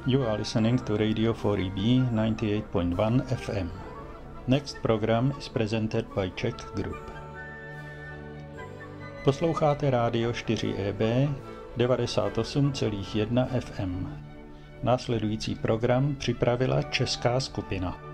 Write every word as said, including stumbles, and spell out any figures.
You are listening to Radio four E B ninety-eight point one F M. Next program is presented by Czech Group. Posloucháte rádio čtyři E B devadesát osm celá jedna F M. Následující program připravila česká skupina.